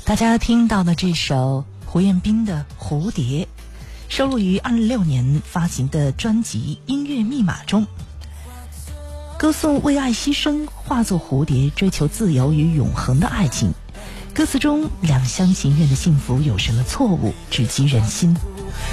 大家听到的这首胡彦斌的《蝴蝶》，收录于2006年发行的专辑《音乐密码》中，歌颂为爱牺牲，化作蝴蝶，追求自由与永恒的爱情。歌词中两厢情愿的幸福有什么错误，直击人心。